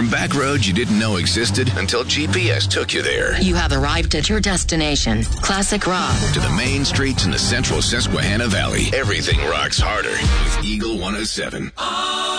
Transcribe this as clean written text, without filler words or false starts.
From back roads you didn't know existed until GPS took you there. You have arrived at your destination, Classic Rock. To the main streets in the central Susquehanna Valley. Everything rocks harder with Eagle 107.